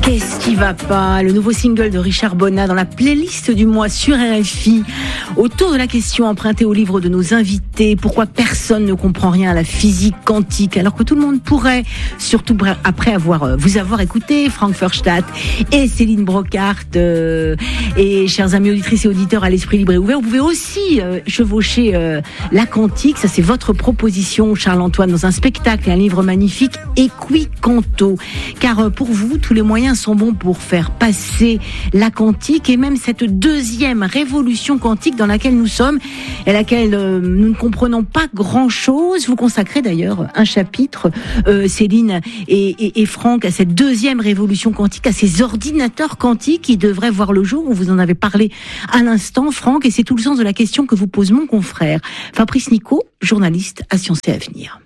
Qu'est-ce qui va pas? Le nouveau single de Richard Bonnat dans la playlist du mois sur RFI. Autour de la question empruntée au livre de nos invités, pourquoi personne ne comprend rien à la physique quantique alors que tout le monde pourrait, surtout après vous avoir écouté, Frank Furstadt et Céline Brockhart, et chers amis auditrices et auditeurs à l'esprit libre et ouvert, vous pouvez aussi chevaucher la quantique. Ça, c'est votre proposition, Charles-Antoine, dans un spectacle et un livre magnifique, Equicanto. Car pour vous, tous les moyens sont bons pour faire passer la quantique et même cette deuxième révolution quantique dans laquelle nous sommes et à laquelle nous ne comprenons pas grand-chose. Vous consacrez d'ailleurs un chapitre, Céline et Franck, à cette deuxième révolution quantique, à ces ordinateurs quantiques qui devraient voir le jour. Vous en avez parlé à l'instant, Franck, et c'est tout le sens de la question que vous pose mon confrère Fabrice Nico, journaliste à Sciences et Avenir.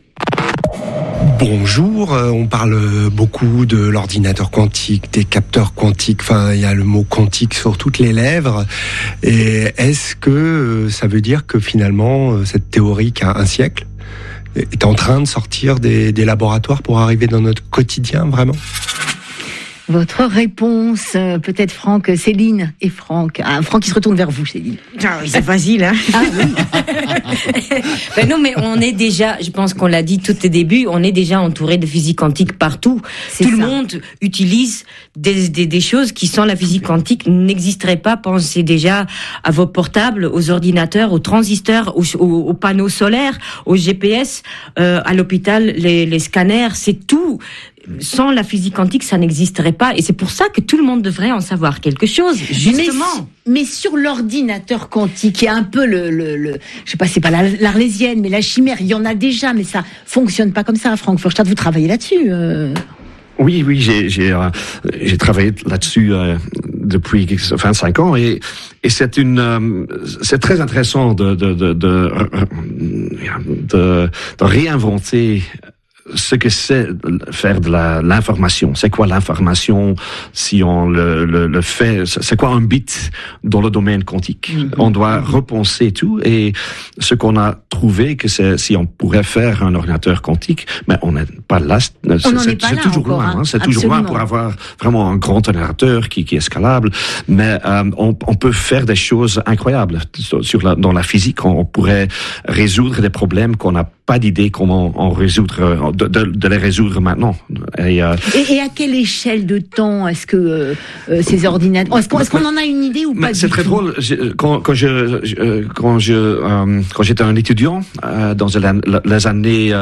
Bonjour, on parle beaucoup de l'ordinateur quantique, des capteurs quantiques, enfin il y a le mot quantique sur toutes les lèvres. Et est-ce que ça veut dire que finalement cette théorie qui a un siècle est en train de sortir des laboratoires pour arriver dans notre quotidien vraiment ? Votre réponse, peut-être Franck, Céline et Franck. Ah, Franck, il se retourne vers vous, Céline. Ah oui, c'est facile, hein. Ah oui. Ben non, mais on est déjà, je pense qu'on l'a dit tout au début, on est déjà entouré de physique quantique partout. Tout le monde utilise des choses qui, sans la physique quantique, n'existeraient pas. Pensez déjà à vos portables, aux ordinateurs, aux transistors, aux panneaux solaires, aux GPS, à l'hôpital, les scanners, c'est tout. Sans la physique quantique, ça n'existerait pas. Et c'est pour ça que tout le monde devrait en savoir quelque chose, justement. Mais sur l'ordinateur quantique, il y a un peu je sais pas, c'est pas l'Arlésienne, mais la chimère, il y en a déjà, mais ça fonctionne pas comme ça. Frank Furstadt, vous travaillez là-dessus. Oui, j'ai travaillé là-dessus depuis 25 ans et c'est c'est très intéressant de réinventer ce que c'est faire de l'information. C'est quoi l'information si on le fait? C'est quoi un bit dans le domaine quantique? On doit repenser tout et ce qu'on a trouvé que c'est si on pourrait faire un ordinateur quantique, mais on n'est pas là. C'est toujours loin. Hein, c'est toujours loin pour avoir vraiment un grand ordinateur qui est scalable. Mais on peut faire des choses incroyables dans la physique. On pourrait résoudre des problèmes qu'on n'a pas d'idée comment en résoudre, de les résoudre maintenant. Et à quelle échelle de temps est-ce que ces ordinateurs, est-ce qu'on en a une idée ou pas? C'est très drôle. Quand j'étais un étudiant dans les années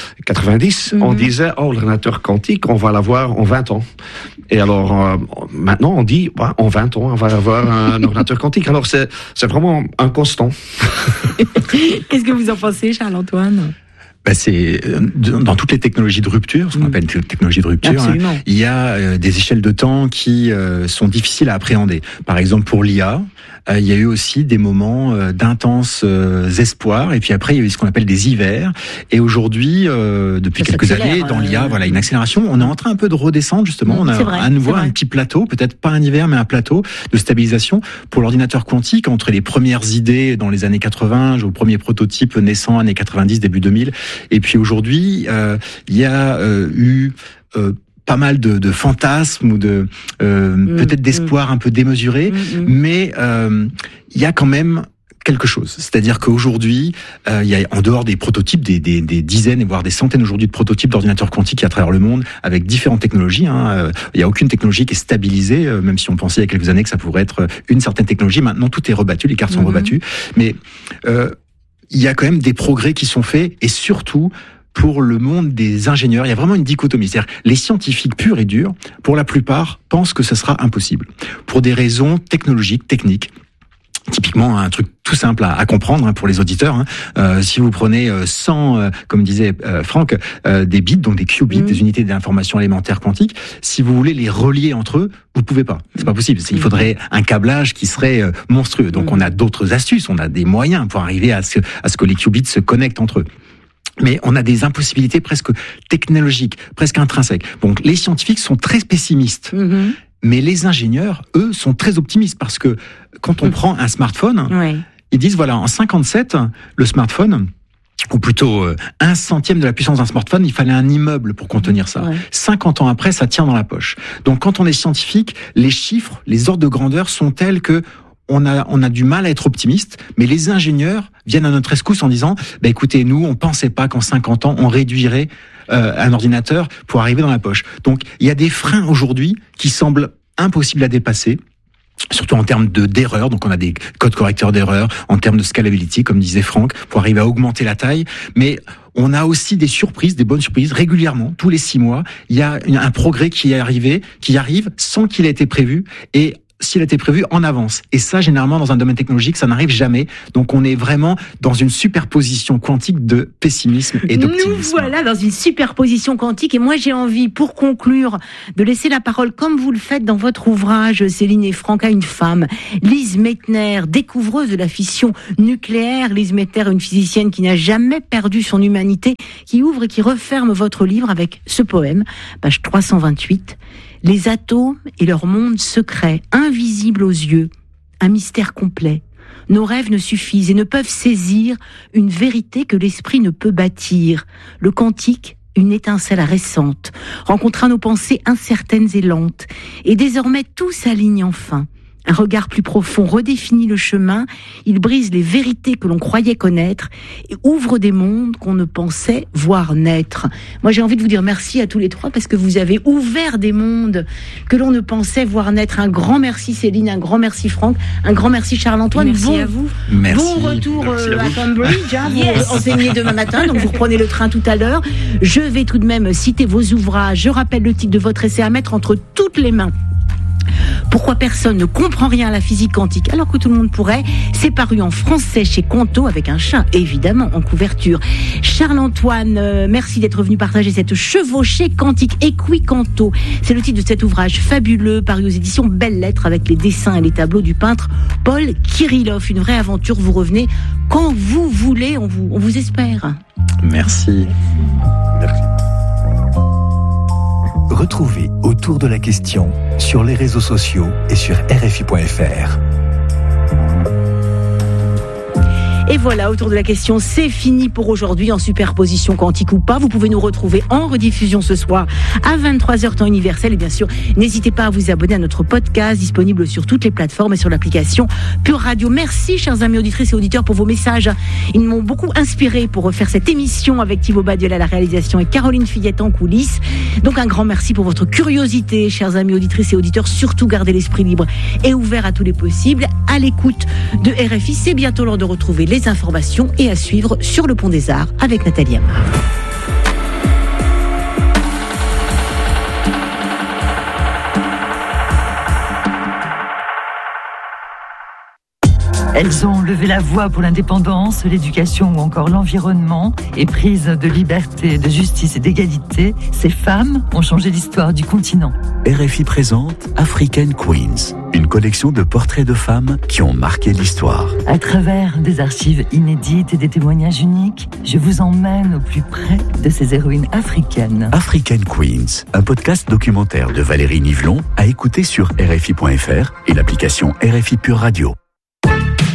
90, on disait l'ordinateur quantique, on va l'avoir en 20 ans. Et alors maintenant on dit en 20 ans on va avoir un ordinateur quantique. Alors c'est vraiment un constant. Qu'est-ce que vous en pensez, Charles-Antoine? C'est dans toutes les technologies de rupture, ce qu'on appelle les technologies de rupture, il y a des échelles de temps qui sont difficiles à appréhender. Par exemple, pour l'IA, il y a eu aussi des moments d'intenses espoirs, et puis après il y a eu ce qu'on appelle des hivers. Et aujourd'hui, depuis quelques années, dans l'IA, voilà, une accélération. On est en train un peu de redescendre justement. On a à nouveau un petit plateau, peut-être pas un hiver, mais un plateau de stabilisation pour l'ordinateur quantique entre les premières idées dans les années 80, au premier prototype naissant années 90, début 2000. Et puis aujourd'hui, il y a eu pas mal de fantasmes ou peut-être d'espoir un peu démesuré, mais il y a quand même quelque chose. C'est-à-dire qu'aujourd'hui, il y a en dehors des prototypes, des dizaines et voire des centaines aujourd'hui de prototypes d'ordinateurs quantiques à travers le monde avec différentes technologies. Il n'y a aucune technologie qui est stabilisée, même si on pensait il y a quelques années que ça pourrait être une certaine technologie. Maintenant, tout est rebattu, les cartes sont rebattues. Mais il y a quand même des progrès qui sont faits et surtout pour le monde des ingénieurs, il y a vraiment une dichotomie. C'est-à-dire, les scientifiques purs et durs, pour la plupart, pensent que ce sera impossible. Pour des raisons technologiques, techniques. Typiquement, un truc tout simple à comprendre pour les auditeurs. Si vous prenez 100, comme disait Franck, des bits, donc des qubits, des unités d'information élémentaire quantique, si vous voulez les relier entre eux, vous pouvez pas. C'est pas possible. Il faudrait un câblage qui serait monstrueux. Donc on a d'autres astuces, on a des moyens pour arriver à ce que les qubits se connectent entre eux. Mais on a des impossibilités presque technologiques, presque intrinsèques. Donc les scientifiques sont très pessimistes. Mais les ingénieurs, eux, sont très optimistes parce que quand on prend un smartphone, ils disent voilà, en 57, le smartphone, ou plutôt 1/100 de la puissance d'un smartphone, il fallait un immeuble pour contenir ça. Ouais. 50 ans après, ça tient dans la poche. Donc quand on est scientifique, les chiffres, les ordres de grandeur sont tels que on a du mal à être optimiste, mais les ingénieurs viennent à notre rescousse en disant écoutez, nous, on pensait pas qu'en 50 ans, on réduirait un ordinateur pour arriver dans la poche. Donc il y a des freins aujourd'hui qui semblent impossibles à dépasser. Surtout en termes d'erreurs, donc on a des codes correcteurs d'erreurs, en termes de scalability, comme disait Franck, pour arriver à augmenter la taille. Mais on a aussi des surprises, des bonnes surprises, régulièrement, tous les 6 mois. Il y a un progrès qui arrive sans qu'il ait été prévu, et s'il a été prévu en avance. Et ça, généralement, dans un domaine technologique, ça n'arrive jamais. Donc, on est vraiment dans une superposition quantique de pessimisme et d'optimisme. Nous voilà dans une superposition quantique. Et moi, j'ai envie, pour conclure, de laisser la parole, comme vous le faites dans votre ouvrage, Céline et Franck, à une femme, Lise Meitner, découvreuse de la fission nucléaire. Lise Meitner, une physicienne qui n'a jamais perdu son humanité, qui ouvre et qui referme votre livre avec ce poème, page 328. Les atomes et leur monde secret, invisible aux yeux, un mystère complet. Nos rêves ne suffisent et ne peuvent saisir une vérité que l'esprit ne peut bâtir. Le quantique, une étincelle récente, rencontra nos pensées incertaines et lentes. Et désormais tout s'aligne enfin. Un regard plus profond redéfinit le chemin, il brise les vérités que l'on croyait connaître et ouvre des mondes qu'on ne pensait voir naître. Moi, j'ai envie de vous dire merci à tous les trois parce que vous avez ouvert des mondes que l'on ne pensait voir naître. Un grand merci Céline, un grand merci Franck, un grand merci Charles-Antoine. Merci à vous. Merci. Bon retour à Cambridge, vous enseignez demain matin, donc vous reprenez le train tout à l'heure. Je vais tout de même citer vos ouvrages. Je rappelle le titre de votre essai à mettre entre toutes les mains. Pourquoi personne ne comprend rien à la physique quantique alors que tout le monde pourrait. C'est paru en français chez Conto avec un chat évidemment en couverture. Charles-Antoine, merci d'être venu partager cette chevauchée quantique. Equicanto, c'est le titre de cet ouvrage fabuleux paru aux éditions Belles Lettres avec les dessins et les tableaux du peintre Paul Kirillov. Une vraie aventure, vous revenez quand vous voulez, on vous espère. Merci. Merci. Retrouvez Autour de la question sur les réseaux sociaux et sur RFI.fr. Et voilà, Autour de la question, c'est fini pour aujourd'hui en superposition quantique ou pas. Vous pouvez nous retrouver en rediffusion ce soir à 23h temps universel. Et bien sûr, n'hésitez pas à vous abonner à notre podcast disponible sur toutes les plateformes et sur l'application Pure Radio. Merci, chers amis auditrices et auditeurs, pour vos messages. Ils m'ont beaucoup inspiré pour refaire cette émission avec Thibaut Badiol à la réalisation et Caroline Fillette en coulisses. Donc un grand merci pour votre curiosité, chers amis auditrices et auditeurs. Surtout, gardez l'esprit libre et ouvert à tous les possibles. À l'écoute de RFI, c'est bientôt l'heure de retrouver les informations et à suivre sur le Pont des Arts avec Nathalie Amar. Elles ont levé la voix pour l'indépendance, l'éducation ou encore l'environnement, éprise de liberté, de justice et d'égalité. Ces femmes ont changé l'histoire du continent. RFI présente African Queens, une collection de portraits de femmes qui ont marqué l'histoire. À travers des archives inédites et des témoignages uniques, je vous emmène au plus près de ces héroïnes africaines. African Queens, un podcast documentaire de Valérie Nivelon à écouter sur RFI.fr et l'application RFI Pure Radio.